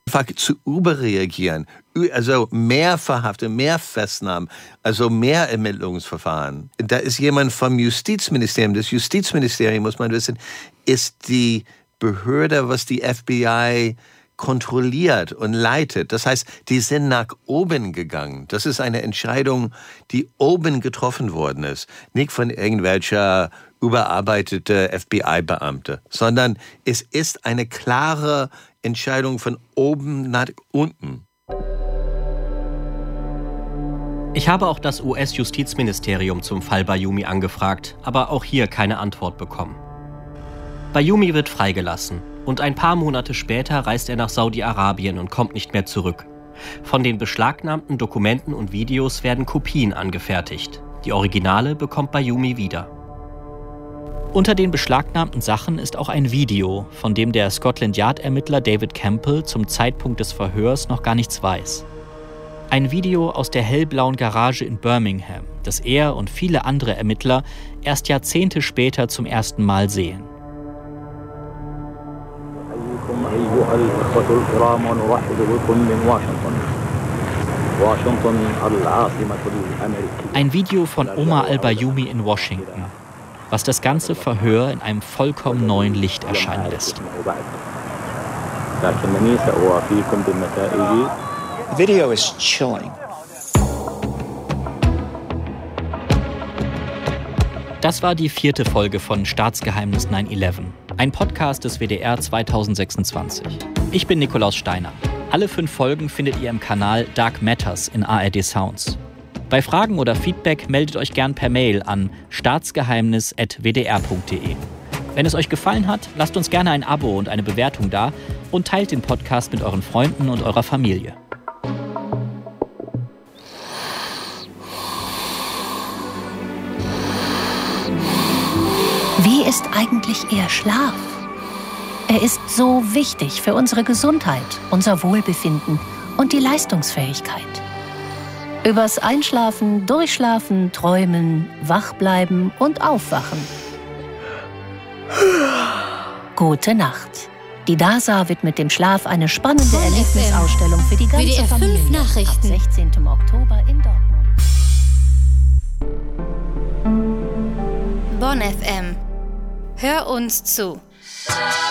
einfach zu überreagieren, also mehr Verhafte, mehr Festnahmen, also mehr Ermittlungsverfahren. Da ist jemand vom Justizministerium. Das Justizministerium, muss man wissen, ist die Behörde, was die FBI kontrolliert und leitet. Das heißt, die sind nach oben gegangen. Das ist eine Entscheidung, die oben getroffen worden ist. Nicht von irgendwelcher überarbeitete FBI-Beamte, sondern es ist eine klare Entscheidung von oben nach unten. Ich habe auch das US-Justizministerium zum Fall Bayoumi angefragt, aber auch hier keine Antwort bekommen. Bayoumi wird freigelassen und ein paar Monate später reist er nach Saudi-Arabien und kommt nicht mehr zurück. Von den beschlagnahmten Dokumenten und Videos werden Kopien angefertigt. Die Originale bekommt Bayoumi wieder. Unter den beschlagnahmten Sachen ist auch ein Video, von dem der Scotland-Yard-Ermittler David Campbell zum Zeitpunkt des Verhörs noch gar nichts weiß. Ein Video aus der hellblauen Garage in Birmingham, das er und viele andere Ermittler erst Jahrzehnte später zum ersten Mal sehen. Ein Video von Omar al-Bayoumi in Washington, was das ganze Verhör in einem vollkommen neuen Licht erscheinen lässt. The video is chilling. Das war die 4. Folge von Staatsgeheimnis 9/11, ein Podcast des WDR 2026. Ich bin Nikolaus Steiner. Alle 5 Folgen findet ihr im Kanal Dark Matters in ARD Sounds. Bei Fragen oder Feedback meldet euch gern per Mail an staatsgeheimnis@wdr.de. Wenn es euch gefallen hat, lasst uns gerne ein Abo und eine Bewertung da und teilt den Podcast mit euren Freunden und eurer Familie. Wie ist eigentlich Ihr Schlaf? Er ist so wichtig für unsere Gesundheit, unser Wohlbefinden und die Leistungsfähigkeit. Übers Einschlafen, Durchschlafen, Träumen, Wachbleiben und Aufwachen. Gute Nacht. Die DASA widmet dem Schlaf eine spannende Erlebnisausstellung für die ganze WDR 5 Familie. Nachrichten. Ab 16. Oktober in Dortmund. Bonn FM. Hör uns zu.